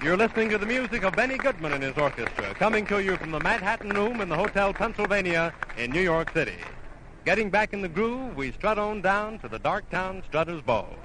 You're listening to the music of Benny Goodman and his orchestra, coming to you from the Manhattan Room in the Hotel Pennsylvania in New York City. Getting back in the groove, we strut on down to the Dark Town Strutters Ball.